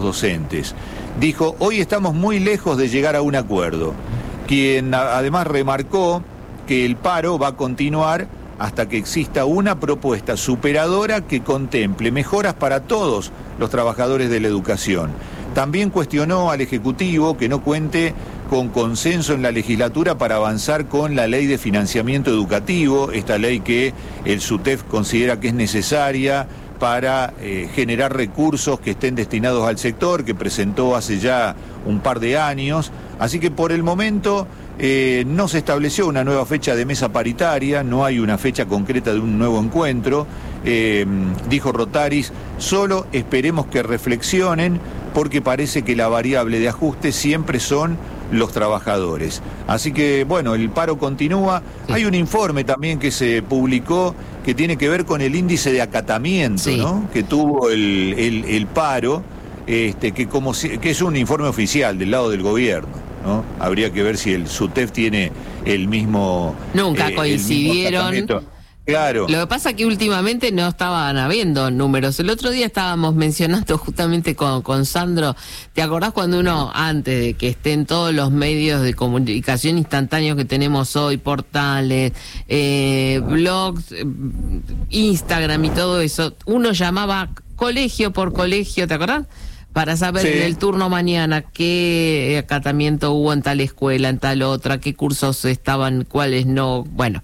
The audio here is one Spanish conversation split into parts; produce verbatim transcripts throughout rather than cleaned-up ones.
docentes. Dijo, hoy estamos muy lejos de llegar a un acuerdo. Quien además remarcó que el paro va a continuar hasta que exista una propuesta superadora que contemple mejoras para todos los trabajadores de la educación. También cuestionó al Ejecutivo que no cuente con consenso en la legislatura para avanzar con la ley de financiamiento educativo, esta ley que el SUTEF considera que es necesaria para eh, generar recursos que estén destinados al sector, que presentó hace ya un par de años. Así que por el momento eh, no se estableció una nueva fecha de mesa paritaria, no hay una fecha concreta de un nuevo encuentro. Eh, dijo Rotaris, solo esperemos que reflexionen porque parece que la variable de ajuste siempre son los trabajadores. Así que, bueno, el paro continúa. Sí. Hay un informe también que se publicó que tiene que ver con el índice de acatamiento, sí, ¿no?, que tuvo el, el, el paro, este, que, como si, que es un informe oficial del lado del gobierno, ¿no? Habría que ver si el SUTEF tiene el mismo... Nunca eh, coincidieron. Claro. Lo que pasa es que últimamente no estaban habiendo números. El otro día estábamos mencionando justamente con, con Sandro, ¿te acordás cuando uno, antes de que estén todos los medios de comunicación instantáneos que tenemos hoy, portales, eh, blogs, eh, Instagram y todo eso, uno llamaba colegio por colegio, ¿te acordás? Para saber, sí, en el turno mañana qué acatamiento hubo en tal escuela, en tal otra, qué cursos estaban, cuáles no, bueno...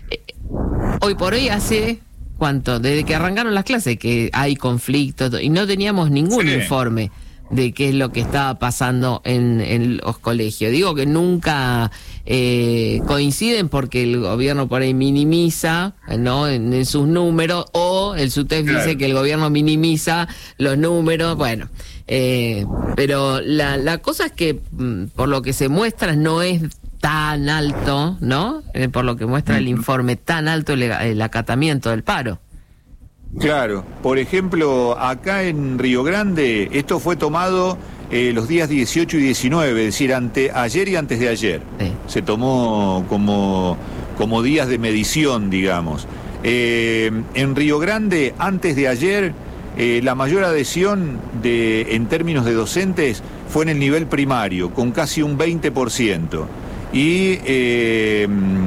Hoy por hoy hace, ¿cuánto? Desde que arrancaron las clases que hay conflictos y no teníamos ningún sí. informe de qué es lo que estaba pasando en, en los colegios. Digo que nunca eh, coinciden porque el gobierno por ahí minimiza, ¿no?, en, en sus números, o el SUTEF claro. dice que el gobierno minimiza los números, bueno. Eh, pero la, la cosa es que por lo que se muestra no es tan alto, ¿no? Eh, por lo que muestra el informe, tan alto el, el acatamiento del paro. Claro, por ejemplo, acá en Río Grande, esto fue tomado eh, los días dieciocho y diecinueve, es decir, ante, ayer y antes de ayer. Sí. Se tomó como, como días de medición, digamos. Eh, en Río Grande, antes de ayer, eh, la mayor adhesión de, en términos de docentes fue en el nivel primario, con casi un veinte por ciento. Y eh,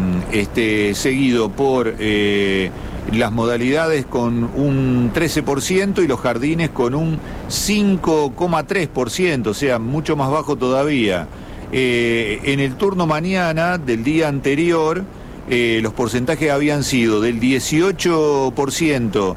este, seguido por eh, las modalidades con un trece por ciento y los jardines con un cinco coma tres por ciento, o sea, mucho más bajo todavía. Eh, en el turno mañana del día anterior, eh, los porcentajes habían sido del dieciocho por ciento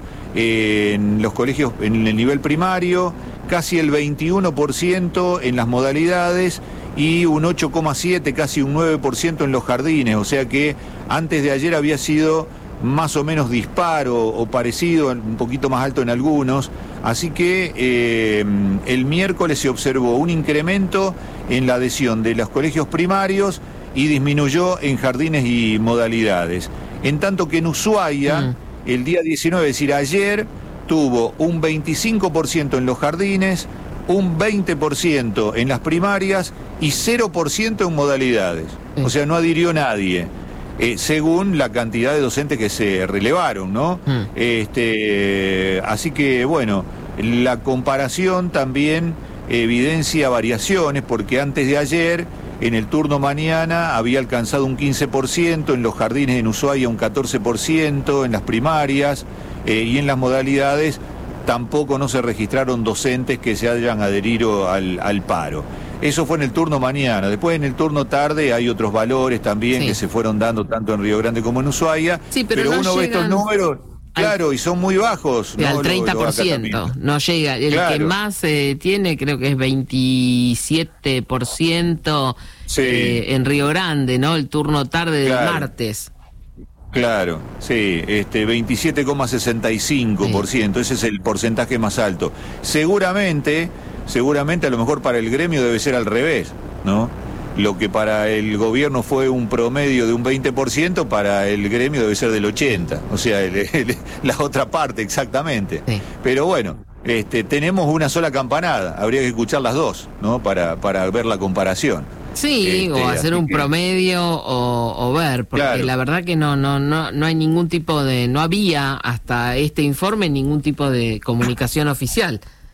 en los colegios en el nivel primario, casi el veintiuno por ciento en las modalidades, y un ocho coma siete, casi un nueve por ciento en los jardines, o sea que antes de ayer había sido más o menos disparo o parecido, un poquito más alto en algunos, así que eh, el miércoles se observó un incremento en la adhesión de los colegios primarios y disminuyó en jardines y modalidades. En tanto que en Ushuaia, mm. el día diecinueve, es decir, ayer, tuvo un veinticinco por ciento en los jardines, un veinte por ciento en las primarias y cero por ciento en modalidades. O sea, no adhirió nadie, eh, según la cantidad de docentes que se relevaron, ¿no? Mm. Este, así que, bueno, la comparación también evidencia variaciones, porque antes de ayer, en el turno mañana, había alcanzado un quince por ciento, en los jardines en Ushuaia un catorce por ciento, en las primarias eh, y en las modalidades tampoco no se registraron docentes que se hayan adherido al, al paro. Eso fue en el turno mañana. Después en el turno tarde hay otros valores también sí. que se fueron dando tanto en Río Grande como en Ushuaia. Sí, pero, pero no uno ve estos números, claro, al, y son muy bajos. ¿no? Al treinta por ciento, lo, lo no llega. El claro. que más eh, tiene creo que es veintisiete por ciento sí. eh, en Río Grande, ¿no? El turno tarde claro. del martes. Claro, sí, este veintisiete coma sesenta y cinco por ciento, sí. Ese es el porcentaje más alto. Seguramente, seguramente a lo mejor para el gremio debe ser al revés, ¿no? Lo que para el gobierno fue un promedio de un veinte por ciento, para el gremio debe ser del ochenta por ciento, o sea, el, el, la otra parte exactamente. Sí. Pero bueno, este, tenemos una sola campanada, habría que escuchar las dos, ¿no? Para, para ver la comparación. Sí, este, o hacer un que... promedio o, o ver, porque claro. la verdad que no, no, no, no hay ningún tipo de, no había hasta este informe ningún tipo de comunicación oficial.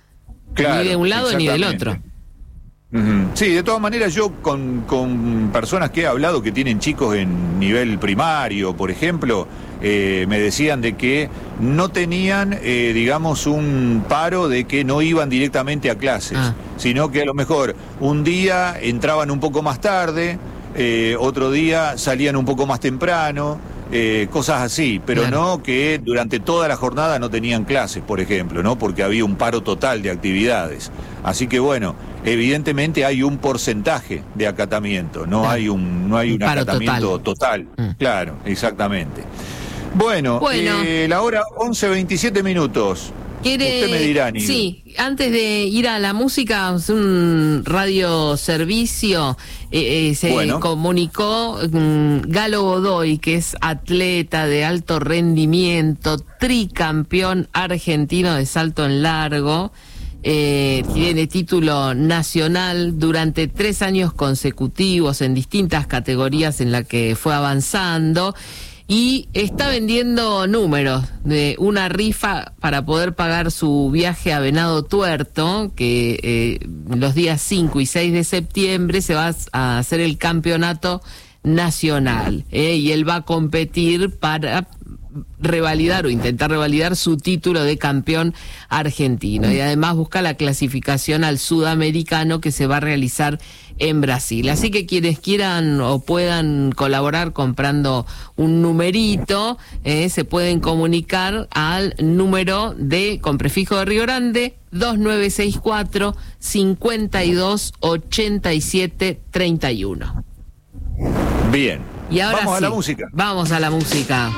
Claro, ni de un lado ni del otro. Uh-huh. Sí, de todas maneras yo con, con personas que he hablado que tienen chicos en nivel primario, por ejemplo, eh, me decían de que no tenían, eh, digamos, un paro de que no iban directamente a clases, ah. sino que a lo mejor un día entraban un poco más tarde, eh, otro día salían un poco más temprano, eh, cosas así, pero claro. no que durante toda la jornada no tenían clases, por ejemplo, ¿no? Porque había un paro total de actividades. Así que bueno, evidentemente hay un porcentaje de acatamiento, no claro. hay un no hay un, un acatamiento total. total. Mm. Claro, exactamente. Bueno, bueno. Eh, la hora once veintisiete minutos. ¿Quiere... Usted me dirá, Nido. Sí, antes de ir a la música, un radioservicio, eh, eh, se bueno. comunicó um, Galo Godoy, que es atleta de alto rendimiento, tricampeón argentino de salto en largo. Eh, tiene título nacional durante tres años consecutivos en distintas categorías en las que fue avanzando y está vendiendo números de una rifa para poder pagar su viaje a Venado Tuerto, que eh, los días cinco y seis de septiembre se va a hacer el campeonato nacional, eh, y él va a competir para revalidar o intentar revalidar su título de campeón argentino, y además busca la clasificación al sudamericano que se va a realizar en Brasil. Así que quienes quieran o puedan colaborar comprando un numerito, eh, se pueden comunicar al número de con prefijo de Río Grande dos nueve seis cuatro, cinco dos, ocho siete, tres uno. Bien. Y ahora vamos sí, a la música. Vamos a la música.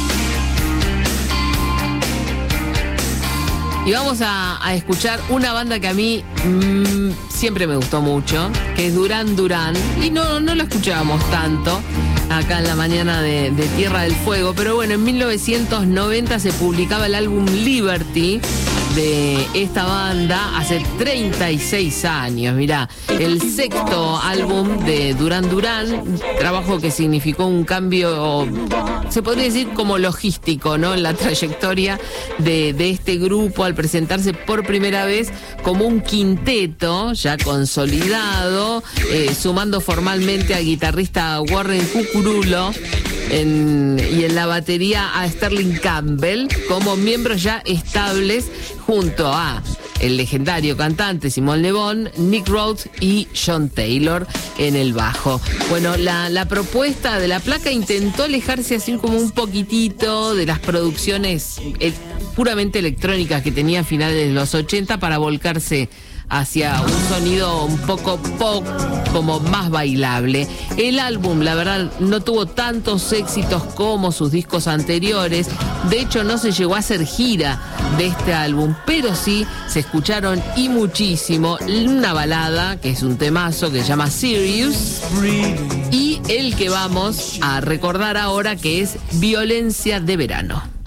Y vamos a, a escuchar una banda que a mí mmm, siempre me gustó mucho, que es Duran Duran. Y no, no lo escuchábamos tanto acá en la mañana de, de Tierra del Fuego. Pero bueno, en mil novecientos noventa se publicaba el álbum Liberty de esta banda hace treinta y seis años. Mirá, el sexto álbum de Duran Duran, trabajo que significó un cambio, se podría decir como logístico, ¿no? En la trayectoria de, de este grupo al presentarse por primera vez como un quinteto ya consolidado, eh, sumando formalmente al guitarrista Warren Cucurulo en, y en la batería a Sterling Campbell como miembros ya estables, junto a el legendario cantante Simon Le Bon, Nick Rhodes y John Taylor en el bajo. Bueno, la, la propuesta de la placa intentó alejarse así como un poquitito de las producciones eh, puramente electrónicas que tenía a finales de los ochenta para volcarse hacia un sonido un poco pop, como más bailable. El álbum, la verdad, no tuvo tantos éxitos como sus discos anteriores. De hecho, no se llegó a hacer gira de este álbum, pero sí se escucharon y muchísimo una balada, que es un temazo, que se llama Serious, y el que vamos a recordar ahora, que es Violencia de Verano.